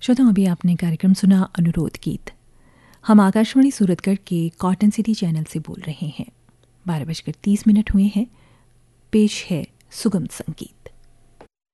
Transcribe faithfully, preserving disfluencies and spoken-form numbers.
श्रोताओं, अभी आपने कार्यक्रम सुना अनुरोध गीत। हम आकाशवाणी सूरतगढ़ के कॉटन सिटी चैनल से बोल रहे हैं। बारह बजकर तीस मिनट हुए हैं। पेश है सुगम संगीत।